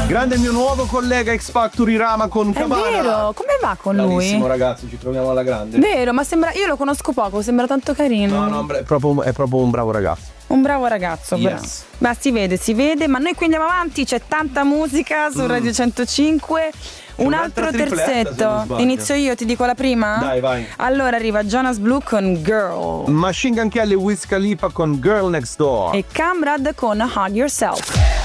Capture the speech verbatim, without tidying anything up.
Grande il mio nuovo collega X Factor Irama con È Camara. vero, come va con lui? Bravissimo ragazzi, ci troviamo alla grande. Vero, ma sembra, io lo conosco poco, sembra tanto carino. No, no, è proprio, è proprio un bravo ragazzo. Un bravo ragazzo, Yes. bravo. Ma si vede, si vede, ma noi qui andiamo avanti, c'è tanta musica su Mm. Radio centocinque. Un un'altra altro tripletta, se non terzetto. sbaglio. Inizio io, ti dico la prima? Dai, vai. Allora arriva Jonas Blue con Girl Machine Gun Kelly, Wiz Khalifa con Girl Next Door. e Camrad con Hug Yourself.